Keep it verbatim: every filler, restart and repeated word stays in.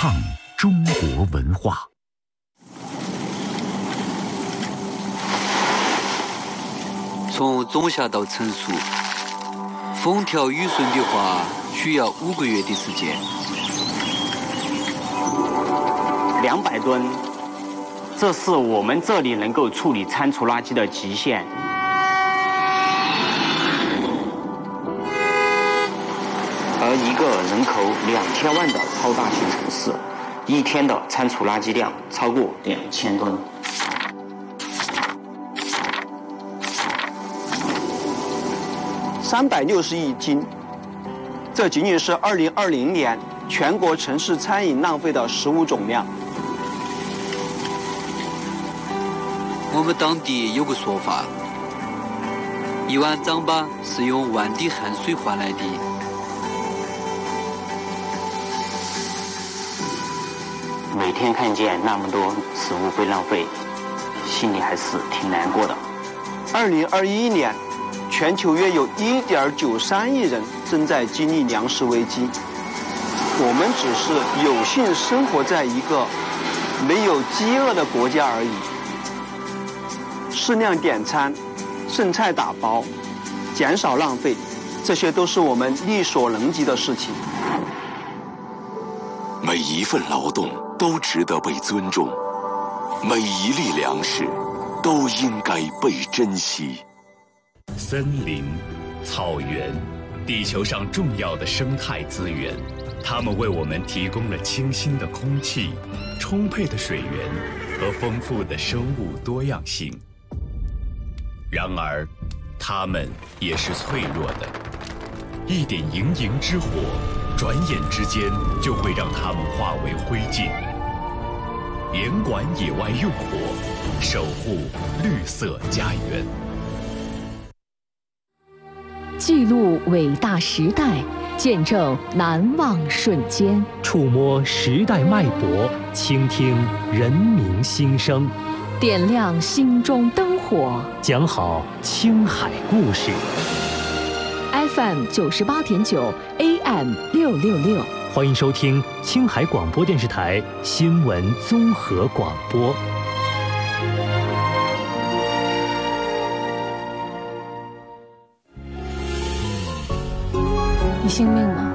唱中国文化。 从种下到成熟，风调雨顺的话，需要五个月的时间。 两百吨，这是我们这里能够处理餐厨垃圾的极限。而一个人口两千万的超大型城市，一天的餐厨垃圾量超过两千吨。 三百六十亿斤，这仅仅是二零二零年全国城市餐饮浪费的食物总量。 我们当地有个说法，一碗糌粑是用万滴汗水换来的。 每天看见那么多食物被浪费，心里还是挺难过的。 二零二一年。全球约有 一点九三亿人正在经历粮食危机，我们只是有幸生活在一个没有饥饿的国家而已。适量点餐、剩菜打包、减少浪费，这些都是我们力所能及的事情。 每一份劳动都值得被尊重，每一粒粮食都应该被珍惜。 森林、草原，地球上重要的生态资源，它们为我们提供了清新的空气、充沛的水源和丰富的生物多样性。然而，它们也是脆弱的，一点营营之火，转眼之间就会让它们化为灰烬。严管野外用火，守护绿色家园。 记录伟大时代，见证难忘瞬间， 触摸时代脉搏，倾听人民心声， 点亮心中灯火， 讲好青海故事。 F M 九十八点九 A M 六六六， 欢迎收听青海广播电视台新闻综合广播。 你信命吗？